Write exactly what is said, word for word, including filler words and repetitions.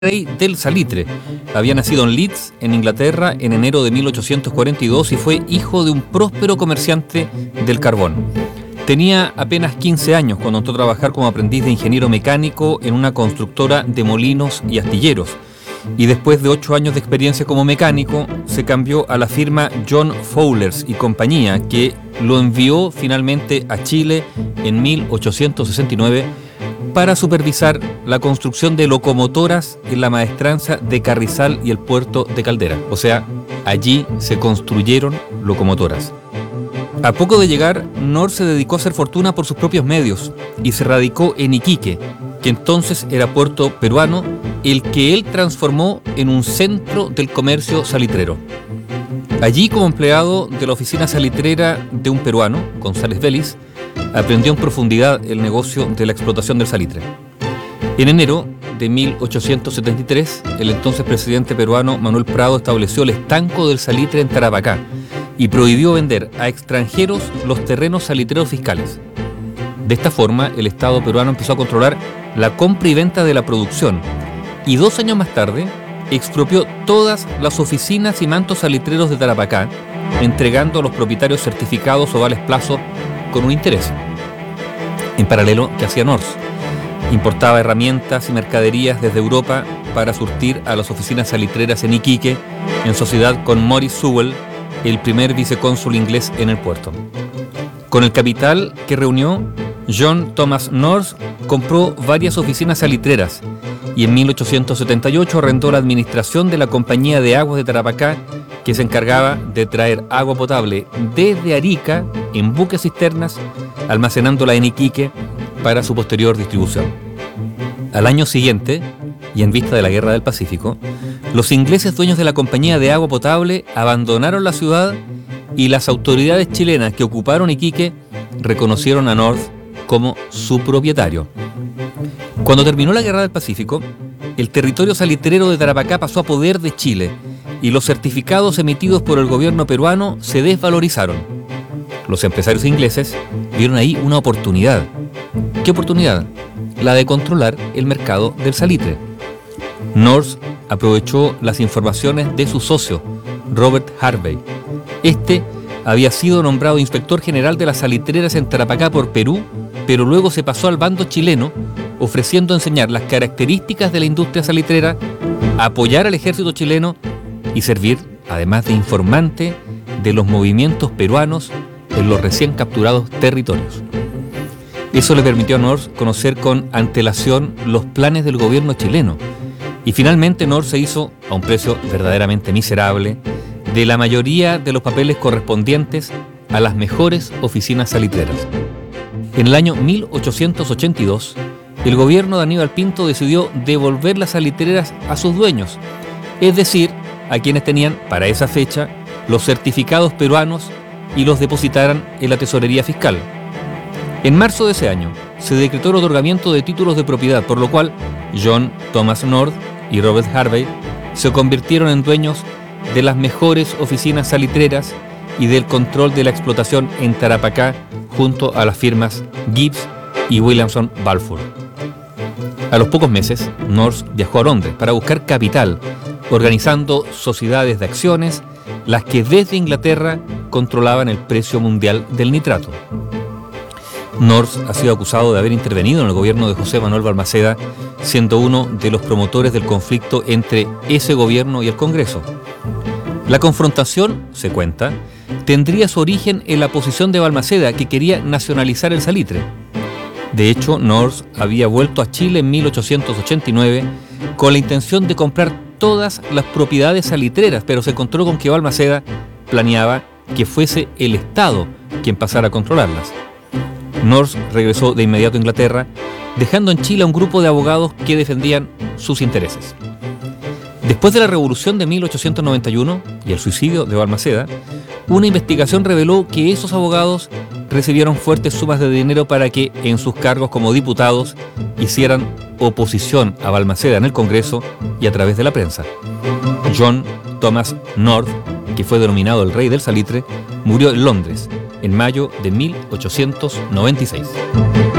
rey del salitre. Había nacido en Leeds, en Inglaterra, en enero de mil ochocientos cuarenta y dos y fue hijo de un próspero comerciante del carbón. Tenía apenas quince años cuando entró a trabajar como aprendiz de ingeniero mecánico en una constructora de molinos y astilleros. Y después de ocho años de experiencia como mecánico, se cambió a la firma John Fowlers y compañía, que lo envió finalmente a Chile en mil ochocientos sesenta y nueve para supervisar la construcción de locomotoras en la maestranza de Carrizal y el puerto de Caldera. O sea, allí se construyeron locomotoras. A poco de llegar, North se dedicó a hacer fortuna por sus propios medios y se radicó en Iquique, que entonces era puerto peruano, el que él transformó en un centro del comercio salitrero. Allí, como empleado de la oficina salitrera de un peruano, González Vélez, aprendió en profundidad el negocio de la explotación del salitre. En enero de mil ochocientos setenta y tres, el entonces presidente peruano Manuel Prado estableció el estanco del salitre en Tarapacá y prohibió vender a extranjeros los terrenos salitreros fiscales. De esta forma, el Estado peruano empezó a controlar la compra y venta de la producción y dos años más tarde expropió todas las oficinas y mantos salitreros de Tarapacá, entregando a los propietarios certificados o vales plazo con un interés. En paralelo, ¿qué hacía North? Importaba herramientas y mercaderías desde Europa para surtir a las oficinas salitreras en Iquique, en sociedad con Maurice Sewell, el primer vicecónsul inglés en el puerto. Con el capital que reunió, John Thomas North compró varias oficinas salitreras y en mil ochocientos setenta y ocho arrendó la administración de la Compañía de Aguas de Tarapacá, que se encargaba de traer agua potable desde Arica en buques cisternas, almacenándola en Iquique para su posterior distribución. Al año siguiente, y en vista de la Guerra del Pacífico, los ingleses dueños de la Compañía de Agua Potable abandonaron la ciudad y las autoridades chilenas que ocuparon Iquique reconocieron a North como su propietario. Cuando terminó la Guerra del Pacífico, el territorio salitrero de Tarapacá pasó a poder de Chile y los certificados emitidos por el gobierno peruano se desvalorizaron. Los empresarios ingleses vieron ahí una oportunidad. ¿Qué oportunidad? La de controlar el mercado del salitre. North aprovechó las informaciones de su socio, Robert Harvey. Este había sido nombrado inspector general de las salitreras en Tarapacá por Perú, pero luego se pasó al bando chileno, ofreciendo enseñar las características de la industria salitrera, apoyar al ejército chileno y servir, además de informante, de los movimientos peruanos en los recién capturados territorios. Eso le permitió a North conocer con antelación los planes del gobierno chileno. Y finalmente North se hizo, a un precio verdaderamente miserable, de la mayoría de los papeles correspondientes a las mejores oficinas salitreras. En el año mil ochocientos ochenta y dos, el gobierno de Aníbal Pinto decidió devolver las salitreras a sus dueños, es decir, a quienes tenían, para esa fecha, los certificados peruanos y los depositaran en la tesorería fiscal. En marzo de ese año, se decretó el otorgamiento de títulos de propiedad, por lo cual John Thomas North y Robert Harvey se convirtieron en dueños de las mejores oficinas salitreras y del control de la explotación en Tarapacá junto a las firmas Gibbs y Williamson Balfour. A los pocos meses, North viajó a Londres para buscar capital, organizando sociedades de acciones, las que desde Inglaterra controlaban el precio mundial del nitrato. North ha sido acusado de haber intervenido en el gobierno de José Manuel Balmaceda, siendo uno de los promotores del conflicto entre ese gobierno y el Congreso. La confrontación, se cuenta, tendría su origen en la posición de Balmaceda, que quería nacionalizar el salitre. De hecho, North había vuelto a Chile en mil ochocientos ochenta y nueve con la intención de comprar todas las propiedades salitreras, pero se encontró con que Balmaceda planeaba que fuese el Estado quien pasara a controlarlas. North regresó de inmediato a Inglaterra, dejando en Chile a un grupo de abogados que defendían sus intereses. Después de la Revolución de mil ochocientos noventa y uno y el suicidio de Balmaceda, una investigación reveló que esos abogados recibieron fuertes sumas de dinero para que, en sus cargos como diputados, hicieran oposición a Balmaceda en el Congreso y a través de la prensa. John Thomas North, que fue denominado el Rey del Salitre, murió en Londres en mayo de mil ochocientos noventa y seis.